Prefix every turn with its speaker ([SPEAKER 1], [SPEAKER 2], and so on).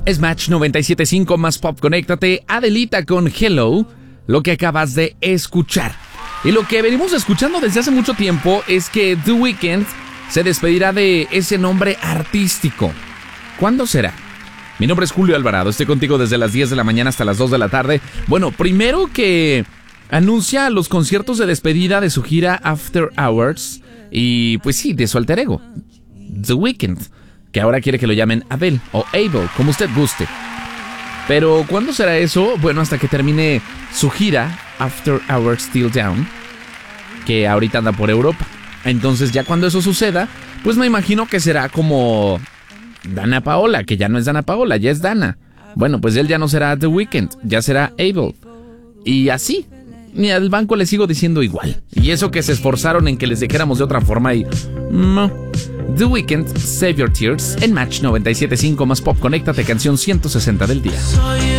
[SPEAKER 1] Es Match 97.5 más pop. Conéctate. Adelita con Hello, lo que acabas de escuchar. Y lo que venimos escuchando desde hace mucho tiempo es que The Weeknd se despedirá de ese nombre artístico. ¿Cuándo será? Mi nombre es Julio Alvarado, estoy contigo desde las 10 de la mañana hasta las 2 de la tarde. Bueno, primero que anuncia los conciertos de despedida de su gira After Hours y pues sí, de su alter ego, The Weeknd, que ahora quiere que lo llamen Abel o Abel, como usted guste. Pero ¿cuándo será eso? Bueno, hasta que termine su gira After Hours Still Down, que ahorita anda por Europa. Entonces ya cuando eso suceda, pues me imagino que será como Dana Paola, que ya no es Dana Paola, ya es Dana. Bueno, pues él ya no será The Weeknd, ya será Abel. Y así, ni al banco le sigo diciendo igual. Y eso que se esforzaron en que les dijéramos de otra forma y... no. The Weeknd, Save Your Tears, en Match 97.5 más pop. Conéctate, canción 160 del día.